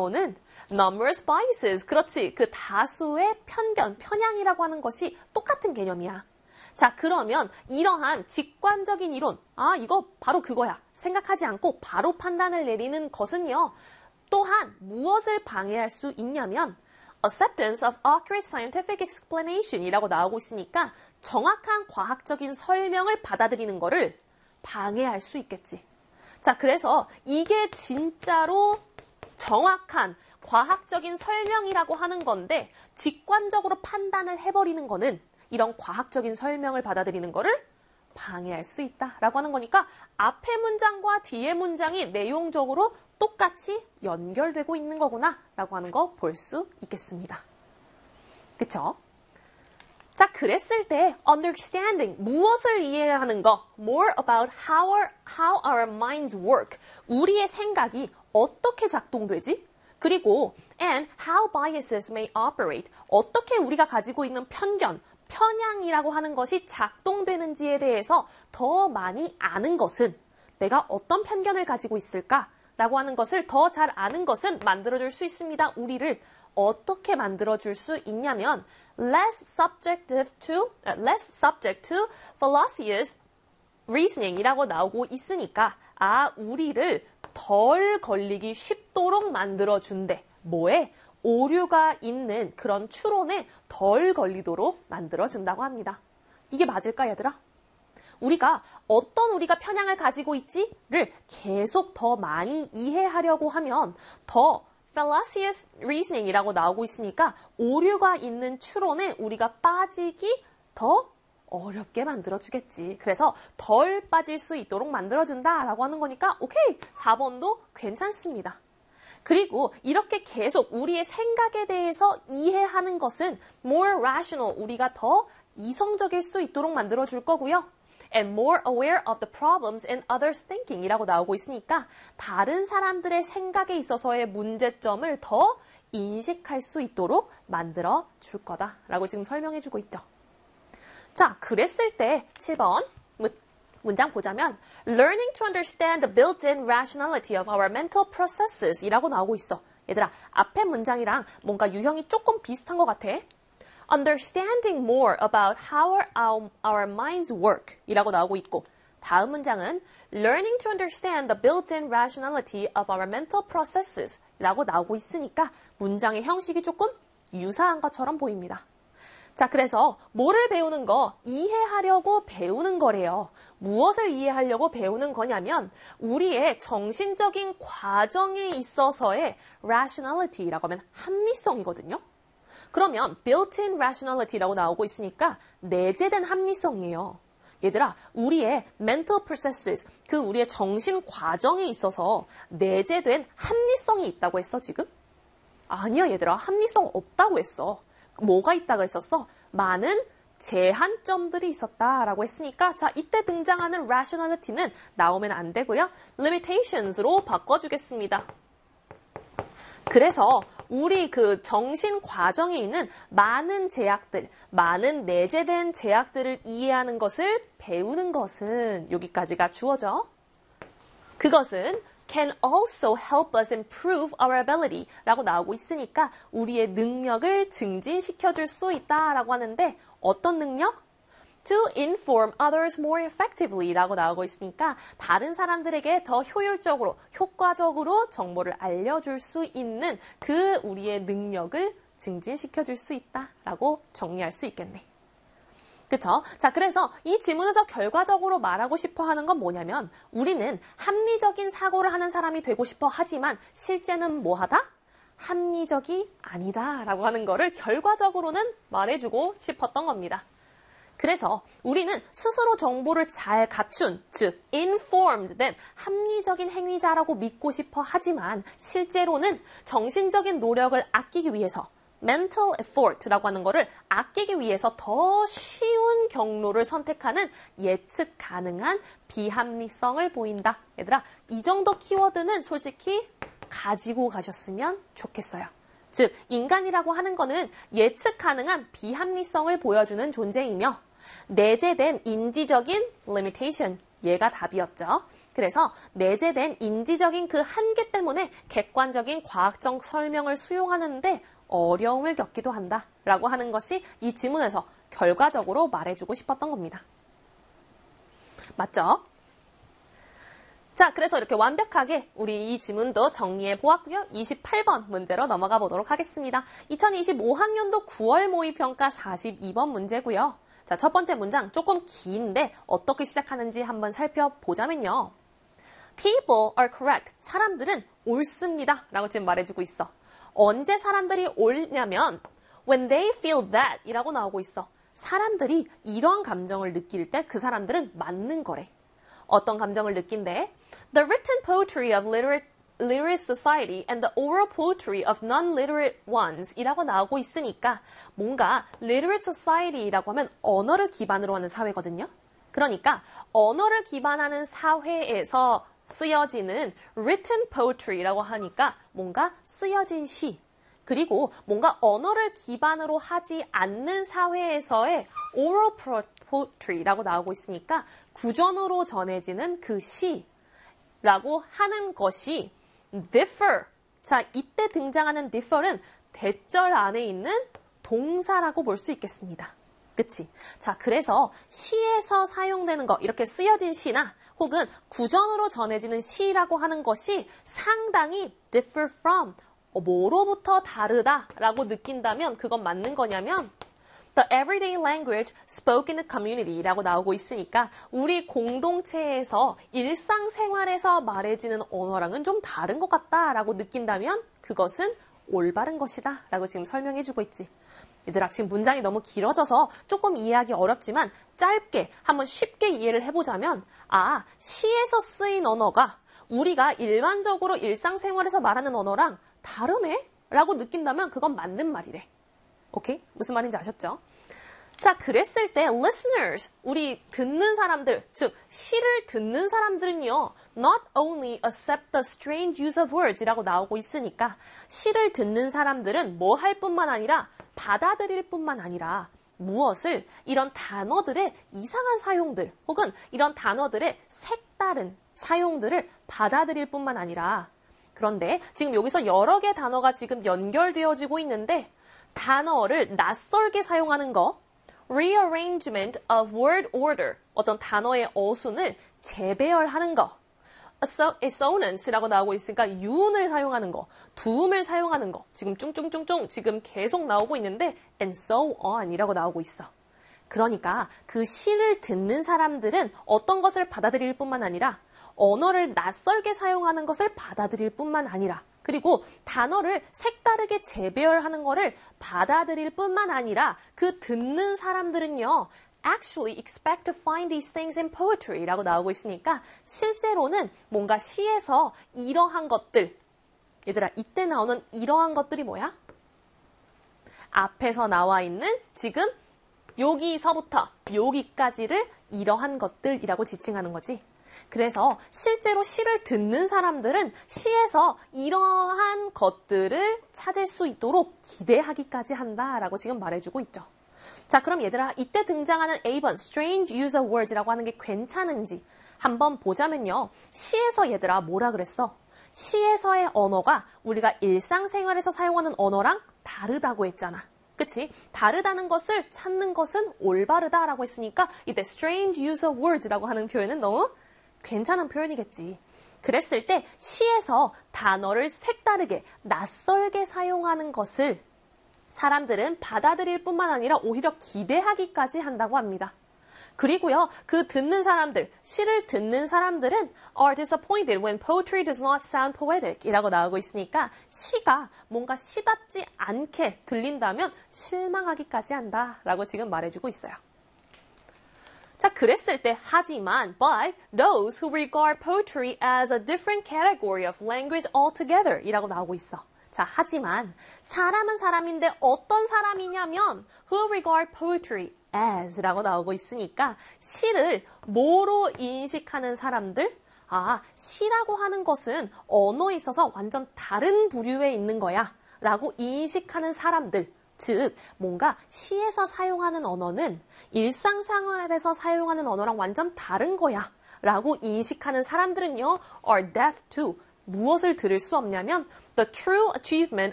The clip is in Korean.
나오는 numerous biases. 그렇지. 그 다수의 편견, 편향이라고 하는 것이 똑같은 개념이야. 자, 그러면 이러한 직관적인 이론, 이거 바로 그거야. 생각하지 않고 바로 판단을 내리는 것은요. 또한 무엇을 방해할 수 있냐면 acceptance of accurate scientific explanation 이라고 나오고 있으니까 정확한 과학적인 설명을 받아들이는 거를 방해할 수 있겠지. 자, 그래서 이게 진짜로 정확한 과학적인 설명이라고 하는 건데 직관적으로 판단을 해버리는 거는 이런 과학적인 설명을 받아들이는 거를 방해할 수 있다라고 하는 거니까 앞의 문장과 뒤의 문장이 내용적으로 똑같이 연결되고 있는 거구나 라고 하는 거 볼 수 있겠습니다. 그쵸? 자, 그랬을 때 understanding, 무엇을 이해하는 거, more about how our minds work, 우리의 생각이 어떻게 작동되지? 그리고 and how biases may operate, 어떻게 우리가 가지고 있는 편견, 편향이라고 하는 것이 작동되는지에 대해서 더 많이 아는 것은 내가 어떤 편견을 가지고 있을까라고 하는 것을 더 잘 아는 것은 만들어줄 수 있습니다. 우리를 어떻게 만들어줄 수 있냐면 less subject to fallacious reasoning이라고 나오고 있으니까 우리를 덜 걸리기 쉽도록 만들어준대. 뭐에? 오류가 있는 그런 추론에 덜 걸리도록 만들어준다고 합니다. 이게 맞을까, 얘들아? 우리가 편향을 가지고 있지를 계속 더 많이 이해하려고 하면 더 fallacious reasoning이라고 나오고 있으니까 오류가 있는 추론에 우리가 빠지기 더 어렵게 만들어주겠지. 그래서 덜 빠질 수 있도록 만들어준다라고 하는 거니까 오케이, 4번도 괜찮습니다. 그리고 이렇게 계속 우리의 생각에 대해서 이해하는 것은 more rational, 우리가 더 이성적일 수 있도록 만들어줄 거고요. and more aware of the problems in others' thinking 이라고 나오고 있으니까 다른 사람들의 생각에 있어서의 문제점을 더 인식할 수 있도록 만들어줄 거다라고 지금 설명해주고 있죠. 자, 그랬을 때 7번 문장 보자면 learning to understand the built-in rationality of our mental processes 이라고 나오고 있어. 얘들아, 앞에 문장이랑 뭔가 유형이 조금 비슷한 것 같아. understanding more about how our minds work 이라고 나오고 있고 다음 문장은 learning to understand the built-in rationality of our mental processes 라고 나오고 있으니까 문장의 형식이 조금 유사한 것처럼 보입니다. 자, 그래서 뭐를 배우는 거? 이해하려고 배우는 거래요. 무엇을 이해하려고 배우는 거냐면 우리의 정신적인 과정에 있어서의 rationality라고 하면 합리성이거든요. 그러면 built-in rationality라고 나오고 있으니까 내재된 합리성이에요. 얘들아, 우리의 mental processes, 그 우리의 정신 과정에 있어서 내재된 합리성이 있다고 했어, 지금? 아니야, 얘들아. 합리성 없다고 했어. 뭐가 있다고 했었어? 많은 제한점들이 있었다라고 했으니까 자, 이때 등장하는 rationality는 나오면 안 되고요. limitations로 바꿔주겠습니다. 그래서 우리 그 정신 과정에 있는 많은 제약들, 많은 내재된 제약들을 이해하는 것을 배우는 것은 여기까지가 주어져. 그것은 can also help us improve our ability 라고 나오고 있으니까 우리의 능력을 증진시켜줄 수 있다라고 하는데 어떤 능력? to inform others more effectively 라고 나오고 있으니까 다른 사람들에게 더 효율적으로, 효과적으로 정보를 알려줄 수 있는 그 우리의 능력을 증진시켜줄 수 있다라고 정리할 수 있겠네. 그쵸? 자, 그래서 이 지문에서 결과적으로 말하고 싶어 하는 건 뭐냐면 우리는 합리적인 사고를 하는 사람이 되고 싶어 하지만 실제는 뭐하다? 합리적이 아니다 라고 하는 거를 결과적으로는 말해주고 싶었던 겁니다. 그래서 우리는 스스로 정보를 잘 갖춘, 즉 informed 된 합리적인 행위자라고 믿고 싶어 하지만 실제로는 정신적인 노력을 아끼기 위해서 mental effort라고 하는 거를 아끼기 위해서 더 쉬운 경로를 선택하는 예측 가능한 비합리성을 보인다. 얘들아, 이 정도 키워드는 솔직히 가지고 가셨으면 좋겠어요. 즉, 인간이라고 하는 거는 예측 가능한 비합리성을 보여주는 존재이며 내재된 인지적인 limitation, 얘가 답이었죠. 그래서 내재된 인지적인 그 한계 때문에 객관적인 과학적 설명을 수용하는데 어려움을 겪기도 한다 라고 하는 것이 이 지문에서 결과적으로 말해주고 싶었던 겁니다. 맞죠? 자, 그래서 이렇게 완벽하게 우리 이 지문도 정리해 보았고요. 28번 문제로 넘어가 보도록 하겠습니다. 2025학년도 9월 모의평가 42번 문제고요. 자, 첫 번째 문장 조금 긴데 어떻게 시작하는지 한번 살펴보자면요. People are correct. 사람들은 옳습니다. 라고 지금 말해주고 있어. 언제 사람들이 옳냐면 when they feel that 이라고 나오고 있어. 사람들이 이러한 감정을 느낄 때 그 사람들은 맞는 거래. 어떤 감정을 느낀대? The written poetry of literate society and the oral poetry of non-literate ones 이라고 나오고 있으니까 뭔가 literate society라고 하면 언어를 기반으로 하는 사회거든요. 그러니까 언어를 기반하는 사회에서 쓰여지는 written poetry라고 하니까 뭔가 쓰여진 시, 그리고 뭔가 언어를 기반으로 하지 않는 사회에서의 oral poetry라고 나오고 있으니까 구전으로 전해지는 그 시라고 하는 것이 differ. 자, 이때 등장하는 differ은 대절 안에 있는 동사라고 볼 수 있겠습니다. 그치? 자, 그래서 시에서 사용되는 거, 이렇게 쓰여진 시나 혹은 구전으로 전해지는 시라고 하는 것이 상당히 differ from, 뭐로부터 다르다라고 느낀다면 그건 맞는 거냐면 the everyday language spoken in the community라고 나오고 있으니까 우리 공동체에서 일상생활에서 말해지는 언어랑은 좀 다른 것 같다라고 느낀다면 그것은 올바른 것이다 라고 지금 설명해주고 있지. 얘들아, 지금 문장이 너무 길어져서 조금 이해하기 어렵지만 짧게 한번 쉽게 이해를 해보자면 시에서 쓰인 언어가 우리가 일반적으로 일상생활에서 말하는 언어랑 다르네? 라고 느낀다면 그건 맞는 말이래. 오케이? 무슨 말인지 아셨죠? 자, 그랬을 때 listeners, 우리 듣는 사람들, 즉 시를 듣는 사람들은요, not only accept the strange use of words 이라고 나오고 있으니까 시를 듣는 사람들은 뭐 할 뿐만 아니라 받아들일 뿐만 아니라 무엇을 이런 단어들의 이상한 사용들 혹은 이런 단어들의 색다른 사용들을 받아들일 뿐만 아니라 그런데 지금 여기서 여러 개 단어가 지금 연결되어지고 있는데 단어를 낯설게 사용하는 거, rearrangement of word order, 어떤 단어의 어순을 재배열하는 거, assonance라고 나오고 있으니까 유운을 사용하는 거, 두음을 사용하는 거, 지금 쭝쭝쭝쭝 지금 계속 나오고 있는데 and so on 이라고 나오고 있어. 그러니까 그 시를 듣는 사람들은 어떤 것을 받아들일 뿐만 아니라 언어를 낯설게 사용하는 것을 받아들일 뿐만 아니라 그리고 단어를 색다르게 재배열하는 것을 받아들일 뿐만 아니라 그 듣는 사람들은요 actually expect to find these things in poetry 라고 나오고 있으니까 실제로는 뭔가 시에서 이러한 것들 얘들아 이때 나오는 이러한 것들이 뭐야? 앞에서 나와 있는 지금 여기서부터 여기까지를 이러한 것들이라고 지칭하는 거지. 그래서 실제로 시를 듣는 사람들은 시에서 이러한 것들을 찾을 수 있도록 기대하기까지 한다라고 지금 말해주고 있죠. 자, 그럼 얘들아 이때 등장하는 A번 strange use of words라고 하는 게 괜찮은지 한번 보자면요. 시에서 얘들아 뭐라 그랬어? 시에서의 언어가 우리가 일상생활에서 사용하는 언어랑 다르다고 했잖아. 그치? 다르다는 것을 찾는 것은 올바르다라고 했으니까 이때 strange use of words라고 하는 표현은 너무 괜찮은 표현이겠지. 그랬을 때 시에서 단어를 색다르게 낯설게 사용하는 것을 사람들은 받아들일 뿐만 아니라 오히려 기대하기까지 한다고 합니다. 그리고요, 그 듣는 사람들, 시를 듣는 사람들은 are disappointed when poetry does not sound poetic 이라고 나오고 있으니까 시가 뭔가 시답지 않게 들린다면 실망하기까지 한다라고 지금 말해주고 있어요. 자, 그랬을 때 하지만 but those who regard poetry as a different category of language altogether 이라고 나오고 있어. 자, 하지만 사람은 사람인데 어떤 사람이냐면 who regard poetry as 라고 나오고 있으니까 시를 뭐로 인식하는 사람들? 시라고 하는 것은 언어에 있어서 완전 다른 부류에 있는 거야 라고 인식하는 사람들. 즉 뭔가 시에서 사용하는 언어는 일상생활에서 사용하는 언어랑 완전 다른 거야 라고 인식하는 사람들은요, are deaf to 무엇을 들을 수 없냐면 the true achievement